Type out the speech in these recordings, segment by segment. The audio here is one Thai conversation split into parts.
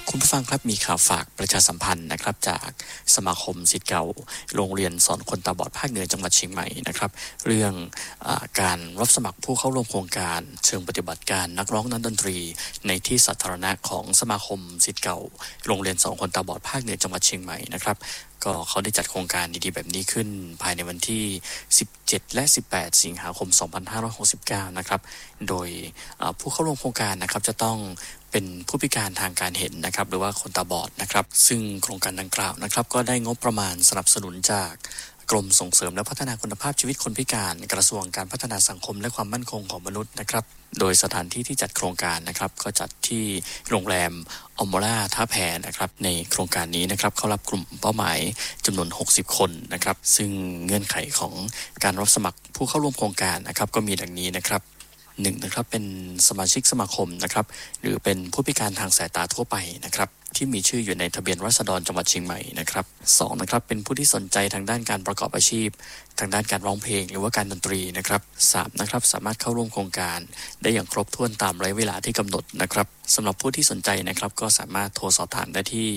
คุณผู้ฟังครับมีข่าวฝากประชาสัมพันธ์นะครับจากสมาคมศิษย์เก่าโรงเรียนสอนคนตาบอดภาคเหนือจังหวัดเชียงใหม่นะครับเรื่องการรับสมัครผู้เข้าร่วมโครงการเชิงปฏิบัติการนักร้องนักดนตรีในที่สาธารณะของสมาคมศิษย์เก่าโรงเรียนสอนคนตาบอดภาคเหนือจังหวัดเชียงใหม่นะครับก็เขาได้จัดโครงการดีๆแบบนี้ขึ้นภายในวันที่17และ18สิงหาคม2569นะครับโดยผู้เข้าร่วมโครงการนะครับจะต้องเป็นผู้พิการทางการเห็นนะครับหรือว่าคนตาบอดนะครับซึ่งโครงการดังกล่าวนะครับก็ได้งบประมาณสนับสนุนจากกรมส่งเสริมและพัฒนาคุณภาพชีวิตคนพิการกระทรวงการพัฒนาสังคมและความมั่นคงของมนุษย์นะครับโดยสถานที่ที่จัดโครงการนะครับก็จัดที่โรงแรมอมราท่าแพนะครับในโครงการนี้นะครับเข้ารับกลุ่มเป้าหมายจำนวน60คนนะครับซึ่งเงื่อนไขของการรับสมัครผู้เข้าร่วมโครงการนะครับก็มีดังนี้นะครับ1นะครับเป็นสมาชิกสมาคมนะครับหรือเป็นผู้พิการทางสายตาทั่วไปนะครับที่มีชื่ออยู่ในทะเบียนราษฎรจังหวัดเชียงใหม่นะครับ2นะครับเป็นผู้ที่สนใจทางด้านการประกอบอาชีพทางด้านการร้องเพลงหรือว่าการดนตรีนะครับ3นะครับสามารถเข้าร่วมโครงการได้อย่างครบถ้วนตามระยะเวลาที่กำหนดนะครับสำหรับผู้ที่สนใจนะครับก็สามารถโทรสอบถามได้ที่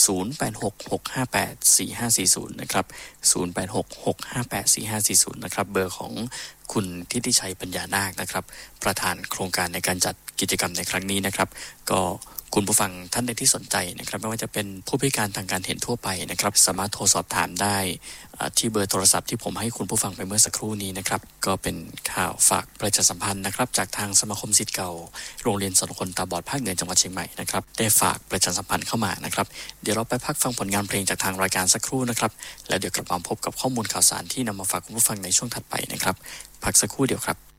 0866584540นะครับ0866584540นะครับเบอร์ของคุณทิติชัยปัญญานาคนะครับประธานโครงการในการจัดกิจกรรมในครั้งนี้นะครับก็คุณผู้ฟังท่านใดที่สนใจนะครับไม่ว่าจะเป็นผู้พิการทางการเห็นทั่วไปนะครับสามารถโทรสอบถามได้ที่เบอร์โทรศัพท์ที่ผมให้คุณผู้ฟังไปเมื่อสักครู่นี้นะครับก็เป็นข่าวฝากประชาสัมพันธ์นะครับจากทางสมาคมศิษย์เก่าโรงเรียนสอนคนตาบอดภาคเหนือจังหวัดเชียงใหม่นะครับได้ฝากประชาสัมพันธ์เข้ามานะครับเดี๋ยวเราไปพักฟังผลงานเพลงจากทางรายการสักครู่นะครับแล้วเดี๋ยวกลับมาพบกับข้อมูลข่าวสารที่นำมาฝากคุณผู้ฟังในช่วงถัดไปนะครับพักสักครู่เดียวครับ